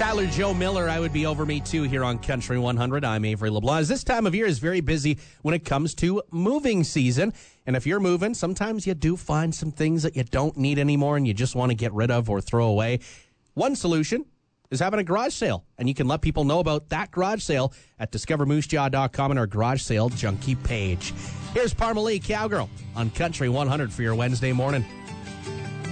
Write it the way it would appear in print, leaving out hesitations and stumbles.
Tyler Joe Miller, I would be over me too here on Country 100. I'm Avery LeBlanc. This time of year is very busy when it comes to moving season. And if you're moving, sometimes you do find some things that you don't need anymore and you just want to get rid of or throw away. One solution is having a garage sale. And you can let people know about that garage sale at discovermoosejaw.com and our garage sale junkie page. Here's Parmalee Cowgirl on Country 100 for your Wednesday morning.